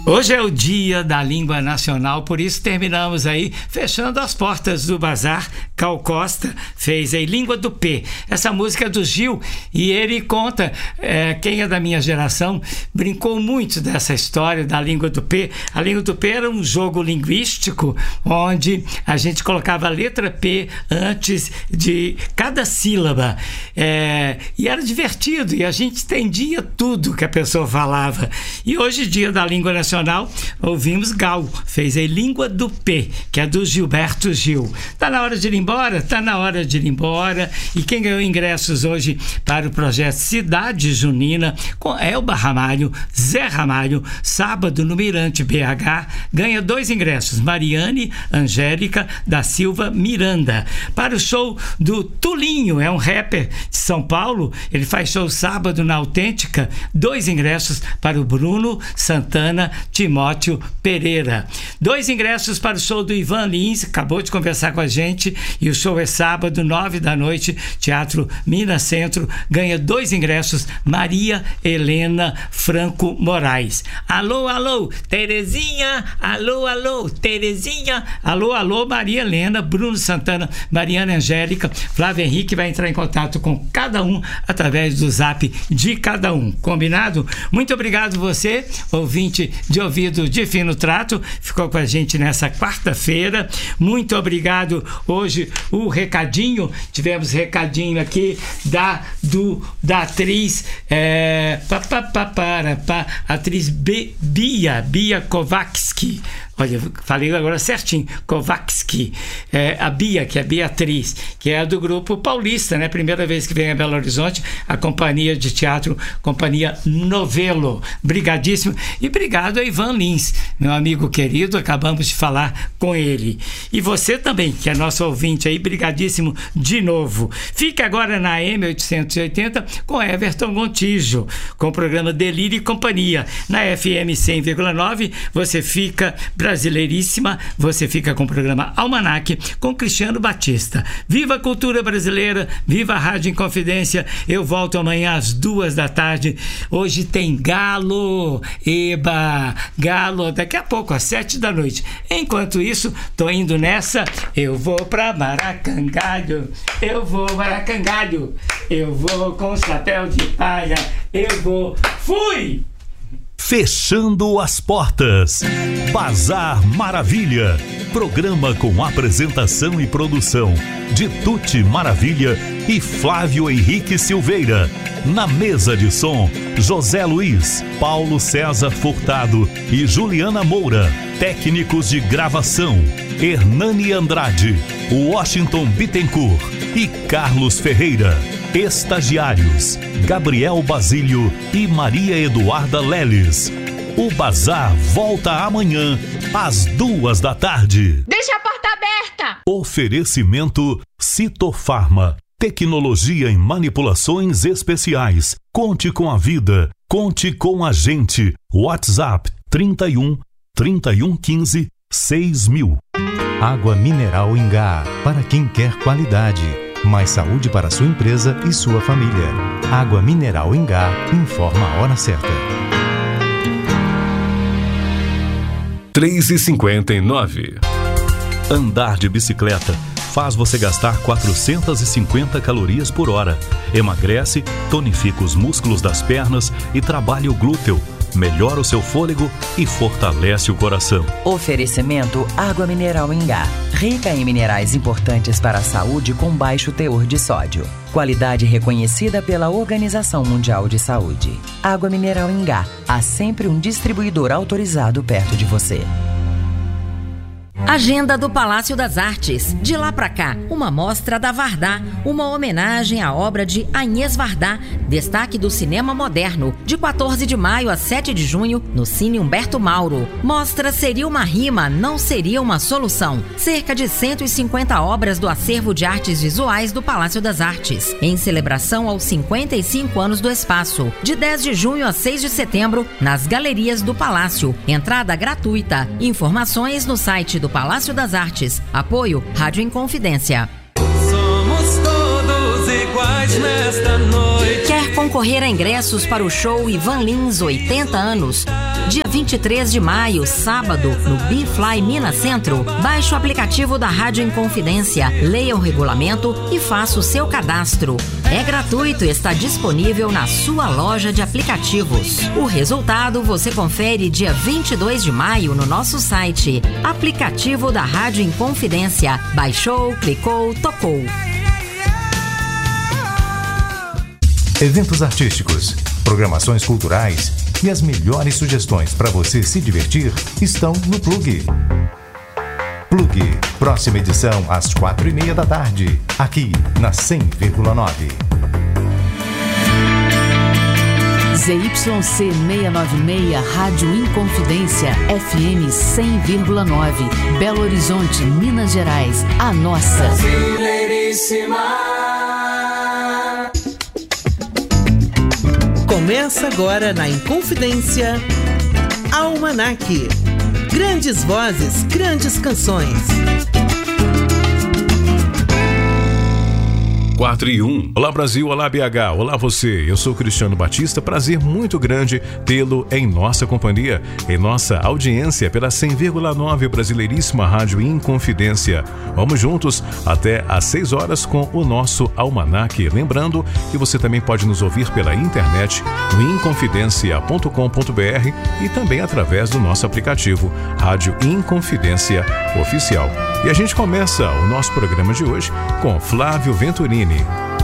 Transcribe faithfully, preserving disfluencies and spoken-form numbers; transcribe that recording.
Hoje é o Dia da Língua Nacional, por isso terminamos aí fechando as portas do Bazar. Cal Costa fez aí Língua do P. Essa música é do Gil e ele conta, é, quem é da minha geração brincou muito dessa história da Língua do P. A Língua do P era um jogo linguístico onde a gente colocava a letra P antes de cada sílaba, é, e era divertido e a gente entendia tudo que a pessoa falava. E hoje, Dia da Língua Nacional, ouvimos Gal, fez a Língua do P, que é do Gilberto Gil. Tá na hora de ir embora? Tá na hora de ir embora. E quem ganhou ingressos hoje para o projeto Cidade Junina, com Elba Ramalho, Zé Ramalho, sábado no Mirante B H, ganha dois ingressos, Mariane Angélica da Silva Miranda. Para o show do Tulinho, é um rapper de São Paulo, ele faz show sábado na Autêntica, dois ingressos para o Bruno Santana Timóteo Pereira. Dois ingressos para o show do Ivan Lins, acabou de conversar com a gente, e o show é sábado, nove da noite, Teatro Minas Centro, ganha dois ingressos, Maria Helena Franco Moraes. Alô, alô, Terezinha, alô, alô, Terezinha, alô, alô, Maria Helena, Bruno Santana, Mariana Angélica, Flávio Henrique vai entrar em contato com cada um através do zap de cada um, combinado? Muito obrigado você, ouvinte de ouvido de fino trato, ficou com a gente nessa quarta-feira. Muito obrigado. Hoje o recadinho, tivemos recadinho aqui da, do, da atriz é, pa, pa, pa, para, pa, atriz B, Bia, Bia Kovacsky. Olha, falei agora certinho, Kovacsky, é, a Bia, que é a Beatriz, que é do grupo paulista, né? Primeira vez que vem a Belo Horizonte, a companhia de teatro, companhia Novelo. Brigadíssimo. E obrigado a Ivan Lins, meu amigo querido, acabamos de falar com ele. E você também, que é nosso ouvinte aí, brigadíssimo de novo. Fique agora na A M oitocentos e oitenta com Everton Gontijo, com o programa Delírio e Companhia. Na F M cem vírgula nove, você fica brasileiríssima, você fica com o programa Almanac com Cristiano Batista. Viva a cultura brasileira, viva a Rádio Inconfidência. Eu volto amanhã às duas da tarde. Hoje tem Galo, eba, Galo, daqui a pouco às sete da noite. Enquanto isso, tô indo nessa, eu vou pra Maracangalho, eu vou Maracangalho, eu vou com chapéu de palha, eu vou, fui! Fechando as portas, Bazar Maravilha, programa com apresentação e produção de Tuti Maravilha e Flávio Henrique Silveira. Na mesa de som, José Luiz, Paulo César Furtado e Juliana Moura. Técnicos de gravação, Hernani Andrade, Washington Bittencourt e Carlos Ferreira. Estagiários, Gabriel Basílio e Maria Eduarda Leles. O Bazar volta amanhã, às duas da tarde. Deixa a porta aberta! Oferecimento Citofarma. Tecnologia em manipulações especiais. Conte com a vida. Conte com a gente. WhatsApp trinta e um, trinta e um, quinze, seis mil. Água mineral Ingá. Para quem quer qualidade. Mais saúde para sua empresa e sua família. Água mineral Ingá informa a hora certa. três e cinquenta e nove. Andar de bicicleta faz você gastar quatrocentas e cinquenta calorias por hora. Emagrece, tonifica os músculos das pernas e trabalha o glúteo. Melhora o seu fôlego e fortalece o coração. Oferecimento Água Mineral Ingá. Rica em minerais importantes para a saúde com baixo teor de sódio. Qualidade reconhecida pela Organização Mundial de Saúde. Água Mineral Ingá. Há sempre um distribuidor autorizado perto de você. Agenda do Palácio das Artes. De lá pra cá, uma mostra da Vardá, uma homenagem à obra de Agnès Varda, destaque do cinema moderno, de quatorze de maio a sete de junho, no Cine Humberto Mauro. Mostra Seria uma Rima, Não Seria uma Solução. Cerca de cento e cinquenta obras do acervo de artes visuais do Palácio das Artes, em celebração aos cinquenta e cinco anos do espaço. De dez de junho a seis de setembro, nas galerias do Palácio. Entrada gratuita. Informações no site do Palácio das Artes. Apoio Rádio Inconfidência. Somos todos iguais nesta noite. Quer concorrer a ingressos para o show Ivan Lins oitenta anos? Dia vinte e três de maio, sábado, no B-Fly Minas Centro. Baixe o aplicativo da Rádio Inconfidência, leia o regulamento e faça o seu cadastro. É gratuito e está disponível na sua loja de aplicativos. O resultado você confere dia vinte e dois de maio no nosso site. Aplicativo da Rádio Inconfidência. Baixou, clicou, tocou. Eventos artísticos, programações culturais e as melhores sugestões para você se divertir estão no Plug. Plug, próxima edição às quatro e meia da tarde, aqui na cem vírgula nove. Z Y C seiscentos e noventa e seis, Rádio Inconfidência, F M cem vírgula nove, Belo Horizonte, Minas Gerais, a nossa. Brasileiríssima. Começa agora na Inconfidência, Almanac. Grandes vozes, grandes canções. quatro e um. Olá Brasil, olá B H, olá você, eu sou Cristiano Batista, prazer muito grande tê-lo em nossa companhia, em nossa audiência pela cem vírgula nove Brasileiríssima Rádio Inconfidência. Vamos juntos até às seis horas com o nosso Almanac, lembrando que você também pode nos ouvir pela internet no inconfidencia ponto com ponto b r e também através do nosso aplicativo Rádio Inconfidência Oficial. E a gente começa o nosso programa de hoje com Flávio Venturini.